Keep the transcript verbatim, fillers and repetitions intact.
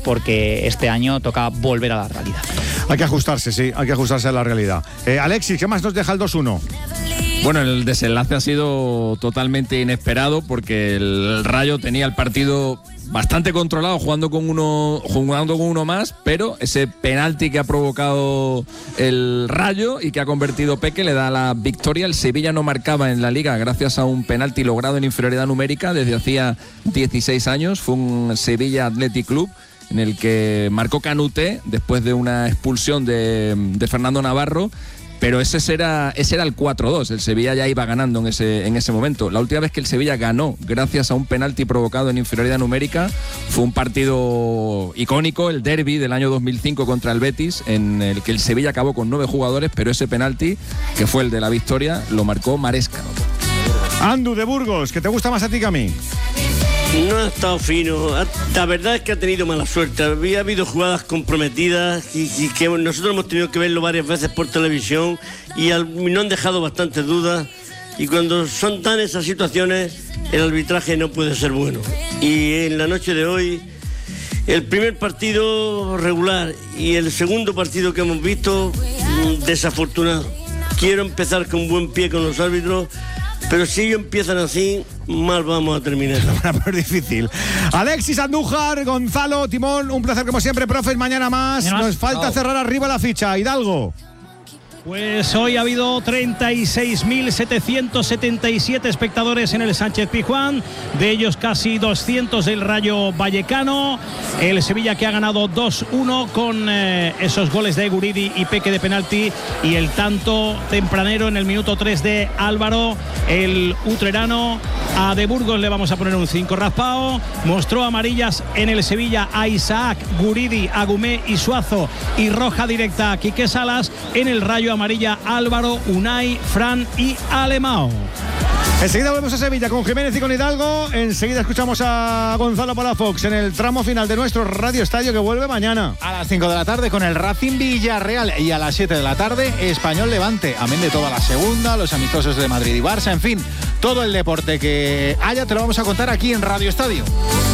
porque este año toca volver a la realidad. Hay que ajustarse, sí, hay que ajustarse a la realidad. Eh, Alexis, ¿qué más nos deja el dos uno? Bueno, el desenlace ha sido totalmente inesperado porque el Rayo tenía el partido bastante controlado, jugando con uno jugando con uno más, pero ese penalti que ha provocado el Rayo y que ha convertido Peque le da la victoria. El Sevilla no marcaba en la Liga gracias a un penalti logrado en inferioridad numérica desde hacía dieciséis años. Fue un Sevilla Athletic Club en el que marcó Canute después de una expulsión de, de Fernando Navarro. Pero ese era, ese era el cuatro dos, el Sevilla ya iba ganando en ese, en ese momento. La última vez que el Sevilla ganó gracias a un penalti provocado en inferioridad numérica fue un partido icónico, el derbi del año dos mil cinco contra el Betis, en el que el Sevilla acabó con nueve jugadores, pero ese penalti, que fue el de la victoria, lo marcó Maresca. Andu de Burgos, ¿que te gusta más a ti que a mí? No ha estado fino. La verdad es que ha tenido mala suerte. Había habido jugadas comprometidas y, y que nosotros hemos tenido que verlo varias veces por televisión y al, nos han dejado bastantes dudas. Y cuando son tan esas situaciones, el arbitraje no puede ser bueno. Y en la noche de hoy, el primer partido regular y el segundo partido que hemos visto, desafortunado. Quiero empezar con buen pie con los árbitros, pero si ellos empiezan así, mal vamos a terminar. Es difícil. Alexis Andújar, Gonzalo, Timón, un placer como siempre, profes. Mañana más. Mañana Nos falta Chao. cerrar arriba la ficha. Hidalgo. Pues hoy ha habido treinta y seis mil setecientos setenta y siete espectadores en el Sánchez Pizjuán, de ellos casi doscientos del Rayo Vallecano. El Sevilla que ha ganado dos uno con eh, esos goles de Guridi y Peque de penalti y el tanto tempranero en el minuto tres de Álvaro, el utrerano. A De Burgos le vamos a poner un cinco raspao. Mostró amarillas en el Sevilla a Isaac, Guridi, Agumé y Suazo, y roja directa a Quique Salas. En el Rayo amarilla Álvaro, Unai, Fran y Alemão. Enseguida volvemos a Sevilla con Jiménez y con Hidalgo. Enseguida escuchamos a Gonzalo Palafox en el tramo final de nuestro Radio Estadio, que vuelve mañana a las cinco de la tarde con el Racing Villarreal, y a las siete de la tarde Español Levante, amén de toda la segunda, los amistosos de Madrid y Barça, en fin, todo el deporte que haya te lo vamos a contar aquí en Radio Estadio.